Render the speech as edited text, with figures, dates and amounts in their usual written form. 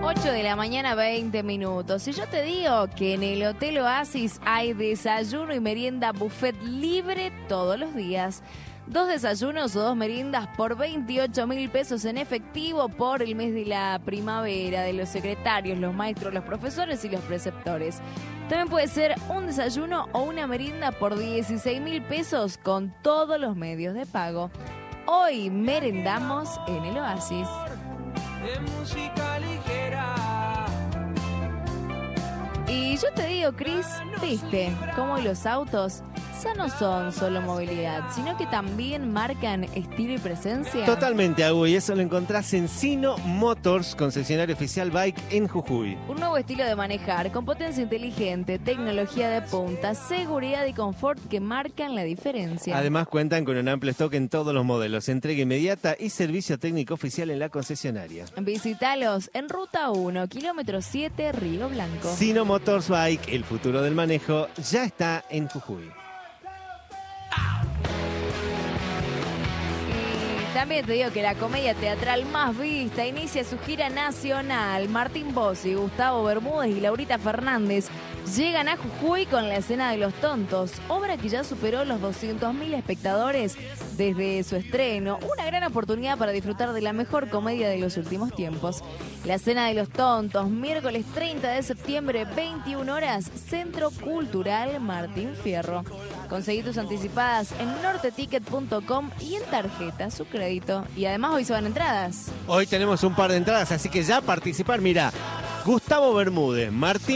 8 de la mañana, 20 minutos. Si yo te digo que en el Hotel Oasis hay desayuno y merienda buffet libre todos los días. 2 desayunos o 2 meriendas por 28.000 pesos en efectivo por el mes de la primavera, de los secretarios, los maestros, los profesores y los preceptores. También puede ser un desayuno o una merienda por 16.000 pesos con todos los medios de pago. Hoy merendamos en el Oasis. De música ligera. Y yo te digo, Cris, viste cómo los autos ya no son solo movilidad, sino que también marcan estilo y presencia. Totalmente, Agu, y eso lo encontrás en Sino Motors, concesionario oficial Bike en Jujuy. Un nuevo estilo de manejar con potencia inteligente, tecnología de punta, seguridad y confort que marcan la diferencia. Además cuentan con un amplio stock en todos los modelos, entrega inmediata y servicio técnico oficial en la concesionaria. Visítalos en Ruta 1, kilómetro 7, Río Blanco. Sino Motors Bike, el futuro del manejo, ya está en Jujuy. También te digo que la comedia teatral más vista inicia su gira nacional. Martín Bossi, Gustavo Bermúdez y Laurita Fernández llegan a Jujuy con La Escena de los Tontos, obra que ya superó los 200.000 espectadores desde su estreno. Una gran oportunidad para disfrutar de la mejor comedia de los últimos tiempos. La Escena de los Tontos, miércoles 30 de septiembre, 21 horas, Centro Cultural Martín Fierro. Conseguí tus anticipadas en norteticket.com y en tarjeta su crédito. Y además hoy se van entradas. Hoy tenemos un par de entradas, así que ya participar. Mira, Gustavo Bermúdez, Martín